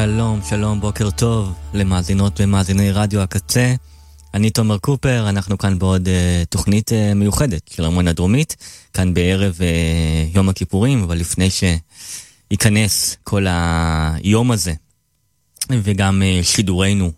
שלום, שלום, בוקר טוב למאזינות ומאזיני רדיו הקצה. אני תומר קופר, אנחנו כאן בעוד תוכנית מיוחדת של ארמון הדרומית, כאן בערב יום הכיפורים, אבל לפני שייכנס כל היום הזה, וגם שידורינו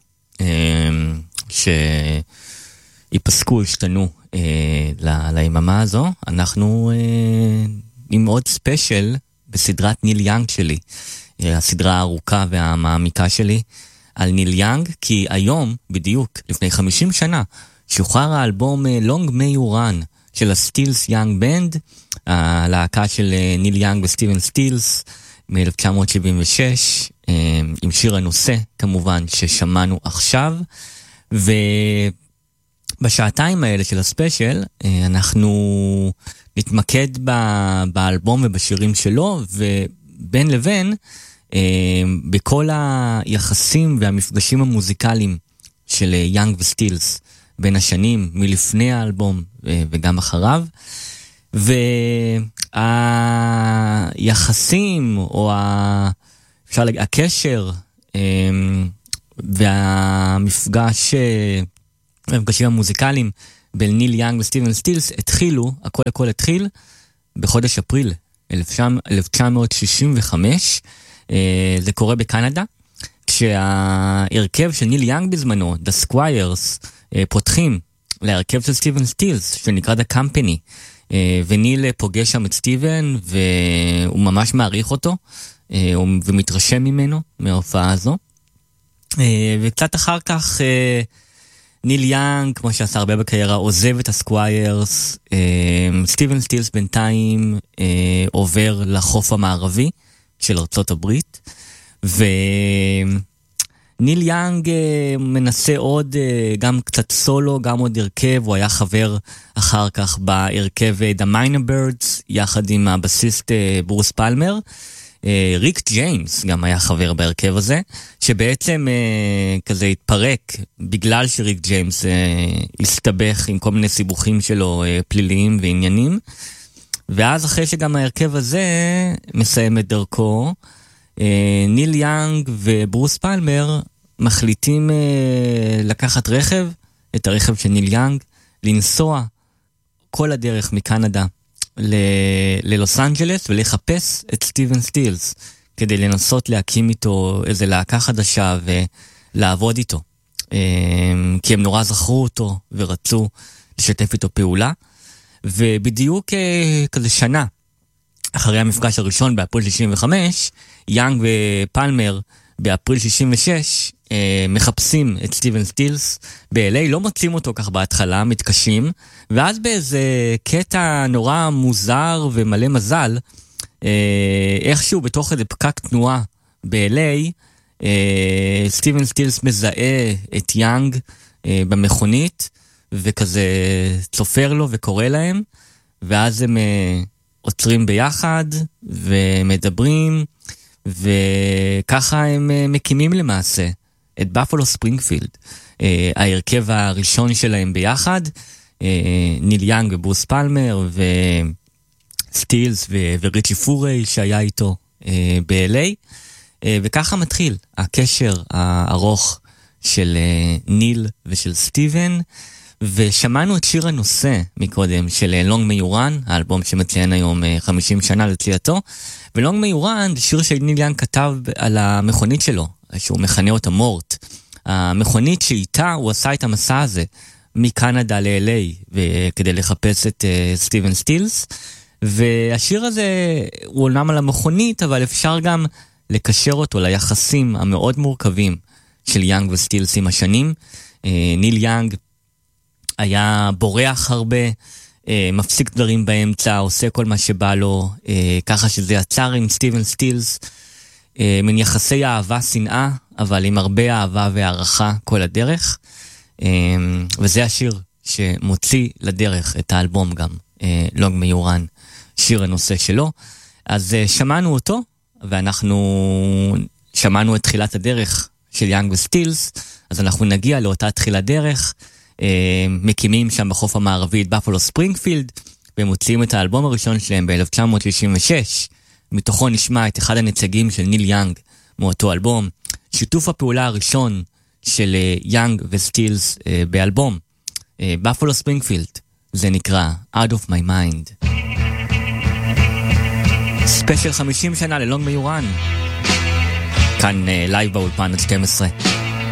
שיפסקו, ישתנו ליממה הזו, אנחנו עם עוד ספיישל בסדרת ניל יאנג שלי, הסדרה הארוכה והמעמיקה שלי על ניל יאנג, כי היום, בדיוק, לפני 50 שנה, שוחרר האלבום Long May You Run של הסטילס יאנג בנד, הלהקה של ניל יאנג וסטיבן סטילס, מ-1976, עם שיר הנושא, כמובן, ששמענו עכשיו, ובשעתיים האלה של הספיישל, אנחנו נתמקד באלבום ובשירים שלו, ובין לבין, בכל היחסים והמפגשים המוזיקליים של יאנג וסטילס בין השנים, מלפני האלבום וגם אחריו, והיחסים או הקשר והמפגשים המוזיקליים בין ניל יאנג וסטיבן סטילס התחילו, הכל התחיל בחודש אפריל 1965, זה קורה בקנדה, כשההרכב של ניל יאנג בזמנו, The Squires, פותחים להרכב של סטיבן סטילס, שנקרא The Company, וניל פוגש שם את סטיבן, והוא ממש מעריך אותו, ומתרשם ממנו, מההופעה הזו. וקצת אחר כך, ניל יאנג, כמו שעשה הרבה בקריירה, עוזב את הסקוויירס, סטיבן סטילס בינתיים עובר לחוף המערבי של ארצות הברית, וניל יאנג מנסה עוד, גם קצת סולו, גם עוד הרכב, הוא היה חבר אחר כך בהרכב The Minor Birds, יחד עם הבסיסט ברוס פלמר, ריק ג'יימס גם היה חבר בהרכב הזה, שבעצם כזה התפרק, בגלל שריק ג'יימס הסתבך עם כל מיני סיבוכים שלו פליליים ועניינים, ואז אחרי שגם ההרכב הזה מסיים את דרכו, ניל יאנג וברוס פלמר מחליטים לקחת רכב, את הרכב של ניל יאנג, לנסוע כל הדרך מקנדה ללוס אנג'לס ולחפש את סטיבן סטילס, כדי לנסות להקים איתו איזה להקה חדשה ולעבוד איתו, כי הם נורא זכרו אותו ורצו לשתף איתו פעולה. ובדיוק כזה שנה אחרי המפגש הראשון באפריל 65, יאנג ופלמר באפריל 66 מחפשים את סטיבן סטילס ב-LA, לא מוצאים אותו כך בהתחלה, מתקשים, ואז באיזה קטע נורא מוזר ומלא מזל, איכשהו בתוך איזה פקק תנועה ב-LA, סטיבן סטילס מזהה את יאנג במכונית, וכזה צופר לו וקורא להם, ואז הם עוצרים ביחד ומדברים, וככה הם מקימים למעשה את בפלו ספרינגפילד, ההרכב הראשון שלהם ביחד, ניל יאנג וברוס פלמר וסטילס וריצ'י פורי שהיה איתו ב-LA, וככה מתחיל הקשר הארוך של ניל ושל סטיבן, ושמענו את שיר הנושא מקודם של Long May You Run, האלבום שמציין היום 50 שנה לצייתו, ו-Long May You Run זה שיר שניל יאנג כתב על המכונית שלו, שהוא מכנה אותה מורט, המכונית שאיתה הוא עשה את המסע הזה מקנדה ל-LA כדי לחפש את סטיבן סטילס, והשיר הזה הוא עולם על המכונית, אבל אפשר גם לקשר אותו ליחסים המאוד מורכבים של יאנג וסטילס עם השנים. ניל יאנג היה בורח הרבה, מפסיק דברים באמצע, עושה כל מה שבא לו, ככה שזה יצר עם סטיבן סטילס, מן יחסי אהבה שנאה, אבל עם הרבה אהבה והערכה כל הדרך, וזה השיר שמוציא לדרך את האלבום גם, Long May You Run, שיר הנושא שלו. אז שמענו אותו, ואנחנו שמענו את תחילת הדרך של יאנג וסטילס, אז אנחנו נגיע לאותה תחילת דרך, מקימים שם בחוף המערבי את בפלו ספרינגפילד, והם מוציאים את האלבום הראשון שלהם ב-1966, מתוכו נשמע את אחד הנציגים של ניל יאנג מאותו אלבום, שיתוף הפעולה הראשון של יאנג וסטילס באלבום, בפלו ספרינגפילד, זה נקרא Out of My Mind. ספיישל 50 שנה ללונג מיורן, כאן לייב באולפן עד 12.